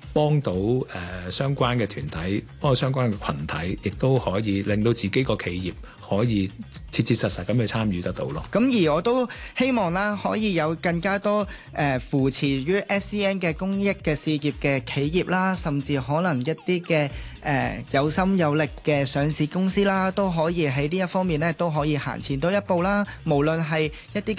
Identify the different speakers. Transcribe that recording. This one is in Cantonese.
Speaker 1: 幫到相關嘅團體，幫到相關嘅群體，亦都可以令到自己個企業可以切切實實咁去參與得到咯。
Speaker 2: 咁而我都希望啦，可以有更加多扶持於 SEN 嘅公益嘅事業嘅企業啦，甚至可能一啲嘅有心有力嘅上市公司啦，都可以喺呢一方面咧，都可以行前多一步啦。無論係一啲